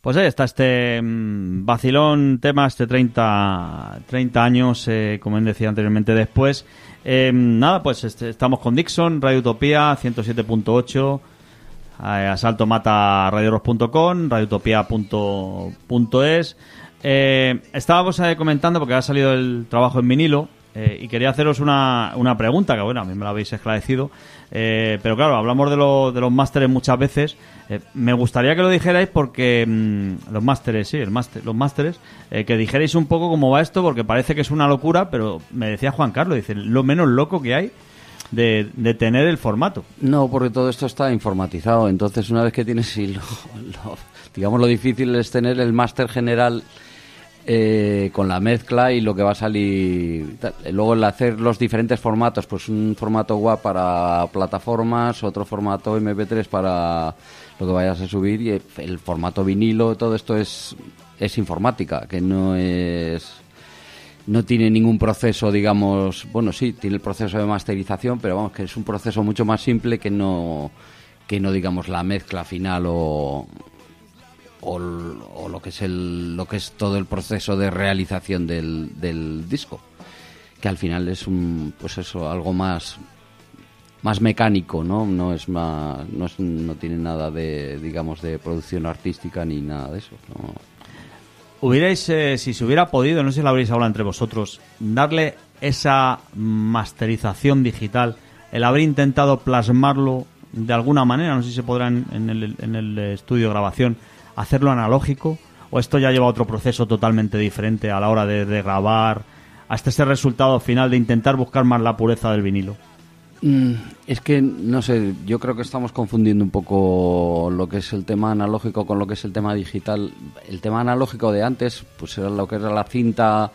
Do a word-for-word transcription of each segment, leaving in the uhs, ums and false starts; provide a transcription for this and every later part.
Pues ahí está este mmm, vacilón tema, este treinta, treinta años, eh, como decía anteriormente, después. Eh, nada, pues este, estamos con Dixon, Radio Utopía, ciento siete punto ocho, eh, Asalto Mata Radio Rock punto com, Radio Utopía punto es. Eh, estábamos eh, comentando, porque ha salido el trabajo en vinilo, eh, y quería haceros una, una pregunta, que bueno, a mí me la habéis esclarecido. Eh, pero claro, hablamos de, lo, de los másteres muchas veces. Eh, me gustaría que lo dijerais porque mmm, los másteres, sí, el máster, los másteres, eh, que dijerais un poco cómo va esto, porque parece que es una locura, pero me decía Juan Carlos, dice, lo menos loco que hay de, de tener el formato. No, porque todo esto está informatizado, entonces una vez que tienes, y lo, lo, digamos, lo difícil es tener el máster general Eh, con la mezcla y lo que va a salir. Luego el hacer los diferentes formatos, pues un formato W A V para plataformas, otro formato eme pe tres para lo que vayas a subir, y el formato vinilo, todo esto es es informática, que no es no tiene ningún proceso, digamos, bueno, sí, tiene el proceso de masterización, pero vamos, que es un proceso mucho más simple que no que no digamos la mezcla final o O, o lo que es el lo que es todo el proceso de realización del, del disco, que al final es un pues eso, algo más más mecánico, no no es más no, es, no tiene nada de, digamos, de producción artística ni nada de eso, ¿no? Hubierais, eh, si se hubiera podido, no sé si lo habréis hablado entre vosotros, darle esa masterización digital, el haber intentado plasmarlo de alguna manera, no sé si se podrá en, en, el, en el estudio de grabación hacerlo analógico, o esto ya lleva otro proceso totalmente diferente a la hora de, de grabar, hasta ese resultado final de intentar buscar más la pureza del vinilo. Mm, es que, no sé, yo creo que estamos confundiendo un poco lo que es el tema analógico con lo que es el tema digital. El tema analógico de antes, pues era lo que era la cinta,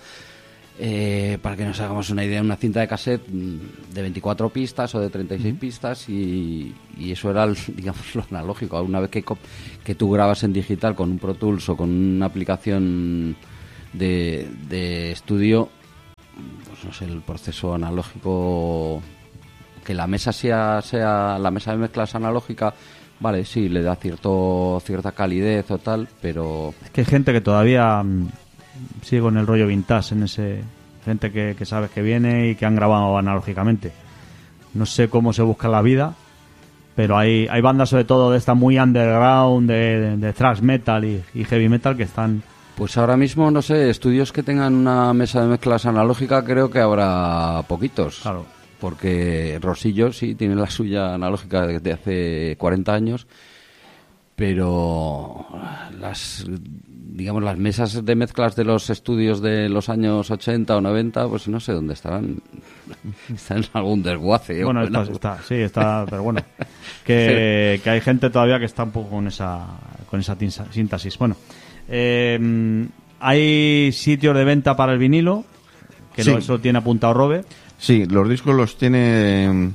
eh, para que nos hagamos una idea, una cinta de cassette de veinticuatro pistas o de treinta y seis uh-huh. pistas, y, y eso era, el, digamos, lo analógico. Una vez que, que tú grabas en digital con un Pro Tools o con una aplicación de, de estudio, pues no sé, el proceso analógico, que la mesa sea, sea la mesa de mezclas analógica, vale, sí, le da cierto cierta calidez o tal, pero... Es que hay gente que todavía sigue con el rollo vintage en ese... Gente que, que sabes que viene y que han grabado analógicamente. No sé cómo se busca la vida, pero hay, hay bandas sobre todo de esta muy underground, de, de, de thrash metal y, y heavy metal que están... Pues ahora mismo, no sé, estudios que tengan una mesa de mezclas analógica creo que habrá poquitos. Claro. Porque Rosillo sí tiene la suya analógica desde hace cuarenta años, pero las, digamos, las mesas de mezclas de los estudios de los años ochenta o noventa, pues no sé dónde estarán. Están en algún desguace. Bueno, está, está, sí, está, pero bueno, que, sí. que hay gente todavía que está un poco con esa, con esa síntesis. Bueno, eh, hay sitios de venta para el vinilo, que sí. no, eso tiene apuntado Robe. Sí, los discos los tiene en,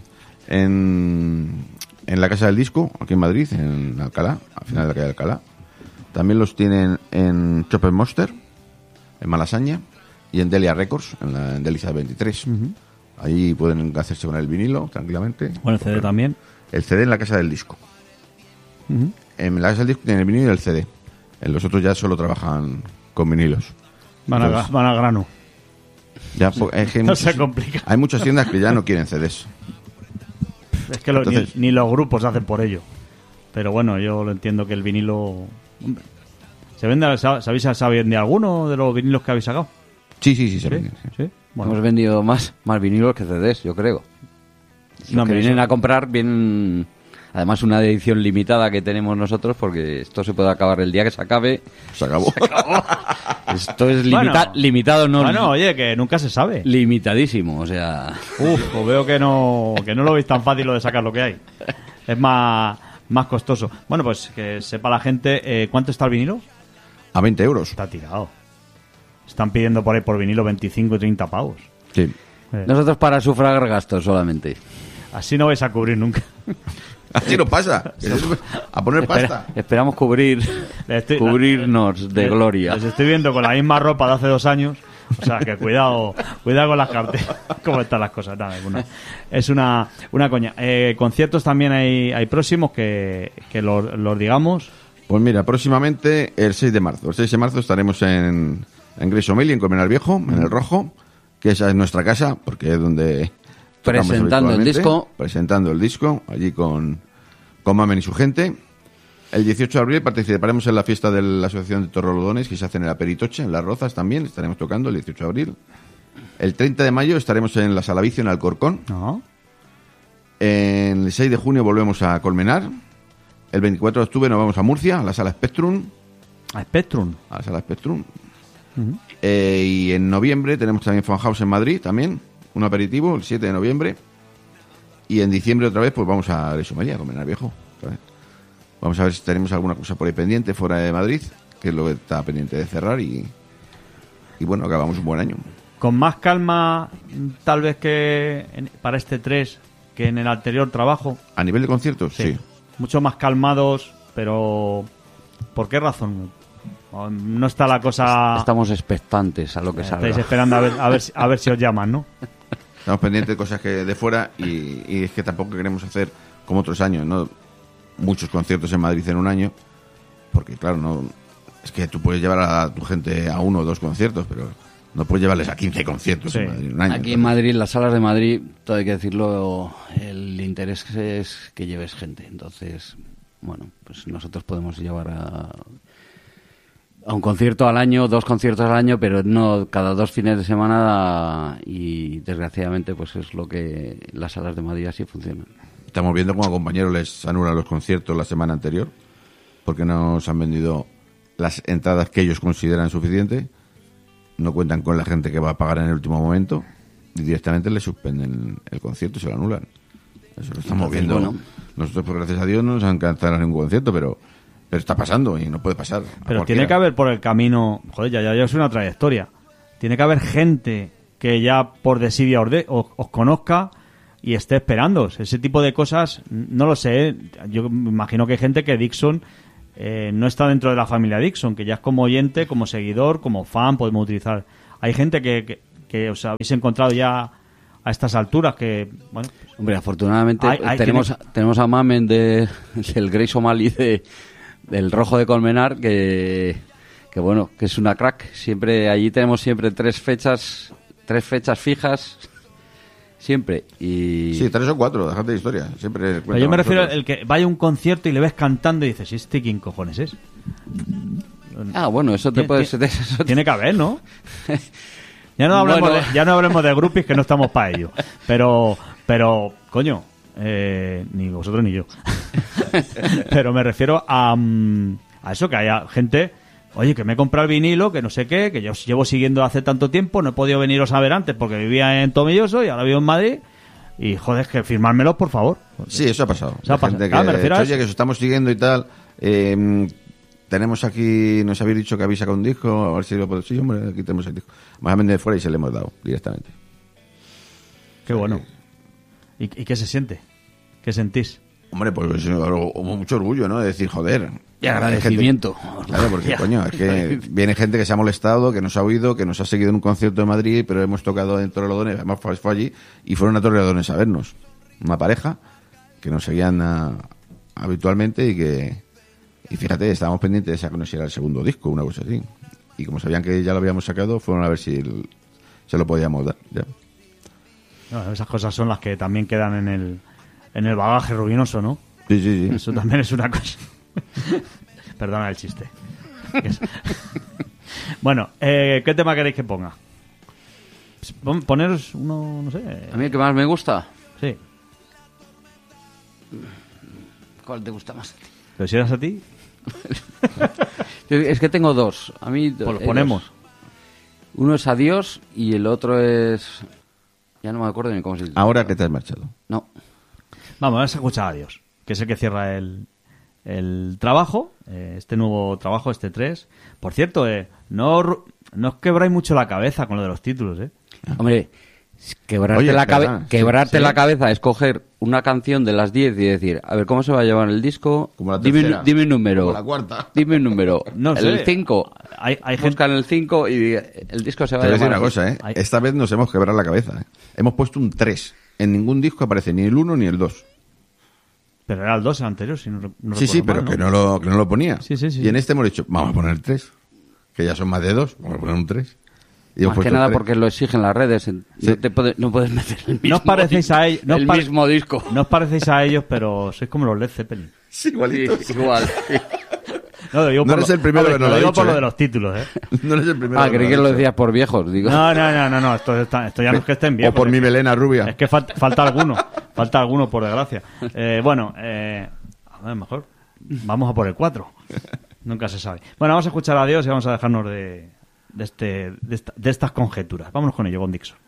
en la Casa del Disco, aquí en Madrid, en Alcalá, al final de la calle de Alcalá. También los tienen en Chopper Monster, en Malasaña, y en Delia Records, en, la, en Delia veintitrés. Uh-huh. Ahí pueden hacerse con el vinilo tranquilamente. Bueno, el C D también. El C D en la Casa del Disco. Uh-huh. En la Casa del Disco tienen el vinilo y el C D. En los otros ya solo trabajan con vinilos. Van, Entonces, a, van a grano. Ya, es que hay, no muchos, se complica. Hay muchas tiendas que ya no quieren C Ds. Es que lo, Entonces, ni, ni los grupos hacen por ello. Pero bueno, yo lo entiendo que el vinilo... ¿Se vende, ¿Sabéis si vende alguno de los vinilos que habéis sacado? Sí, sí, sí, se ¿Sí? venden. Sí. ¿Sí? Bueno. Hemos vendido más, más vinilos que C Ds, yo creo. Los no, que vienen eso. a comprar vienen... Además, una edición limitada que tenemos nosotros, porque esto se puede acabar el día que se acabe. Se acabó. Se acabó. Esto es limita- bueno, limitado, no. Bueno, oye, que nunca se sabe. Limitadísimo, o sea. Uf, os veo que no, que no lo veis tan fácil lo de sacar lo que hay. Es más, más costoso. Bueno, pues que sepa la gente, eh, ¿cuánto está el vinilo? A veinte euros. Está tirado. Están pidiendo por ahí por vinilo veinticinco y treinta pavos. Sí. Eh. Nosotros para sufragar gastos solamente. Así no vais a cubrir nunca. Así no pasa. A poner Espera, pasta. Esperamos cubrir estoy, cubrirnos de les, gloria. Les estoy viendo con la misma ropa de hace dos años. O sea, que cuidado cuidado con las carteras. ¿Cómo están las cosas? Nada, una, es una, una coña. Eh, conciertos también hay, hay próximos que, que los, los digamos. Pues mira, próximamente el seis de marzo. El seis de marzo estaremos en, en Grace O'Malley, en Colmenar Viejo, en el Rojo, que esa es nuestra casa, porque es donde... tocamos Presentando el habitualmente, disco. Presentando el disco, allí con, con Mamen y su gente. El dieciocho de abril participaremos en la fiesta de la Asociación de Torrelodones, que se hace en el Aperitoche, en Las Rozas también, estaremos tocando el dieciocho de abril. El treinta de mayo estaremos en la Sala Vicio, en Alcorcón. No. El seis de junio volvemos a Colmenar. El veinticuatro de octubre nos vamos a Murcia, a la Sala Spectrum. A Spectrum. A la Sala Spectrum. Uh-huh. Eh, y en noviembre tenemos también Funhouse en Madrid, también, un aperitivo, el siete de noviembre. Y en diciembre otra vez pues vamos a Resumelia, a Colmenar Viejo. Otra vez. Vamos a ver si tenemos alguna cosa por ahí pendiente fuera de Madrid, que es lo que está pendiente de cerrar. Y, y bueno, acabamos un buen año. Con más calma, tal vez que en- para este tres que en el anterior trabajo. A nivel de conciertos, sí. Mucho más calmados, pero ¿por qué razón? No está la cosa... Estamos expectantes a lo que salga. Estáis esperando a ver, a ver, si- a ver si os llaman, ¿no? Estamos pendientes de cosas que de fuera y, y es que tampoco queremos hacer como otros años, ¿no? Muchos conciertos en Madrid en un año, porque claro, no es que tú puedes llevar a tu gente a uno o dos conciertos, pero no puedes llevarles a quince conciertos Sí. en Madrid en un año. Aquí en Madrid, en las salas de Madrid, todo hay que decirlo, el interés es que lleves gente. Entonces, bueno, pues nosotros podemos llevar a, a un concierto al año, dos conciertos al año, pero no cada dos fines de semana, y desgraciadamente pues es lo que las salas de Madrid así funcionan. Estamos viendo cómo a compañeros les anulan los conciertos la semana anterior, porque no se han vendido las entradas que ellos consideran suficientes, no cuentan con la gente que va a pagar en el último momento y directamente les suspenden el concierto y se lo anulan. Eso lo estamos Entonces, viendo. bueno. Nosotros, pues, gracias a Dios, no nos han cancelado ningún concierto, pero, pero está pasando y no puede pasar. a Pero cualquiera. tiene que haber por el camino... Joder, ya, ya, ya es una trayectoria. Tiene que haber gente que ya por desidia os, de- os, os conozca y esté esperando. Ese tipo de cosas, no lo sé. ¿eh? Yo me imagino que hay gente que Dixon eh, no está dentro de la familia Dixon, que ya es como oyente, como seguidor, como fan, podemos utilizar. Hay gente que, que, que os habéis encontrado ya a estas alturas que, bueno, pues, Hombre, afortunadamente Hay- hay- tenemos, tiene- tenemos a Mamen de, del Grace O'Malley de, del Rojo de Colmenar, que, que bueno, que es una crack. Siempre, allí tenemos siempre tres fechas, tres fechas fijas, siempre. Y Sí, tres o cuatro, déjate de historia. Siempre pero yo me refiero al que vaya a un concierto y le ves cantando y dices, ¿y este quién cojones es? ah, bueno, eso te Tiene- puede tiene- eso te- Tiene que haber, ¿no? Ya no hablemos, Bueno. de, ya no hablemos de groupies, que no estamos para ello. Pero, pero coño, eh, ni vosotros ni yo. Pero me refiero a, mm, a eso, que haya gente, oye, que me he comprado el vinilo, que no sé qué, que yo os llevo siguiendo hace tanto tiempo, no he podido veniros a ver antes porque vivía en Tomelloso y ahora vivo en Madrid. Y joder, que firmármelos, por favor. Sí, eso ha pasado. Eso ha Hay pasado. gente Claro, que, me refiero a oye, eso. que os estamos siguiendo y tal. Eh, tenemos aquí, nos habéis dicho que habéis sacado un disco, a ver si lo podemos. Sí, hombre, aquí tenemos el disco. Más a vender fuera y se le hemos dado directamente. Qué bueno. ¿Y, y qué se siente? ¿Qué sentís? Hombre, pues hubo mucho orgullo, ¿no? De decir, joder. y agradecimiento. hay gente- Claro, porque, coño, es que viene gente que se ha molestado, que nos ha oído, que nos ha seguido en un concierto de Madrid, pero hemos tocado en Torrelodones, además fue, fue allí, y fueron a Torrelodones a vernos. Una pareja que nos seguían ah, habitualmente y que, y fíjate, estábamos pendientes de sacar, no sé si era el segundo disco, una cosa así. Y como sabían que ya lo habíamos sacado, fueron a ver si el- se lo podíamos dar. Ya. No, esas cosas son las que también quedan en el, en el bagaje ruinoso, ¿no? Sí, sí, sí. Eso también es una cosa. Perdona el chiste. Es- Bueno, eh, ¿qué tema queréis que ponga? Pon- Poneros uno, no sé. A mí el que más me gusta, Sí. ¿cuál te gusta más? Pero si eras a ti, Yo- Es que tengo dos. A mí pues los eh, ponemos. dos. Uno es Adiós y el otro es... Ya no me acuerdo ni cómo se llama. Ahora que te has marchado. No. Vamos, vamos a escuchar a Dios, que es el que cierra el, el trabajo, eh, este nuevo trabajo, este tres. Por cierto, eh, no, ru- no os quebráis mucho la cabeza con lo de los títulos, ¿eh? Hombre, quebrarte, Oye, la, es cabe- verdad, quebrarte sí, la sí. cabeza es coger una canción de las diez y decir, a ver, ¿cómo se va a llevar el disco? Como la dime, tercera. dime un número. Como la cuarta. Dime un número. No sé. El cinco. Hay, hay gente... Buscan el cinco y el disco se va Te a voy a decir llamar una así. cosa, ¿eh? Ay. Esta vez nos hemos quebrado la cabeza. ¿eh? Hemos puesto un tres. En ningún disco aparece ni el uno ni el dos. Pero era el dos el anterior, si no, re- no Sí, sí, recuerdo pero mal, que no lo, que no lo ponía. Sí, sí, sí. Y en este hemos dicho, vamos a poner tres. Que ya son más de dos, vamos a poner un tres. Y hemos Más que puesto nada tres. porque lo exigen las redes. No, Sí. te puede- no puedes meter el mismo, No os parecéis a ellos, no os el pare- mismo disco. No os parecéis a ellos, pero sois como los Led Zeppelin. Sí, igualito. Sí, igual. sí. No, lo digo No por eres lo- el primero hombre, que nos lo ha digo dicho, por lo ¿eh? de los títulos, ¿eh? No eres el primero. Ah, creí que me lo ha dicho. decías por viejos. Digo. No, no, no, no, no, esto, está- esto ya no es que estén bien. O por mi melena rubia. Es que falta, falta alguno, falta alguno, por desgracia. Eh, bueno, eh, a ver, mejor vamos a por el cuatro. Nunca se sabe. Bueno, vamos a escuchar a Dios y vamos a dejarnos de, de, este, de, esta- de estas conjeturas. Vámonos con ello, con Dixon.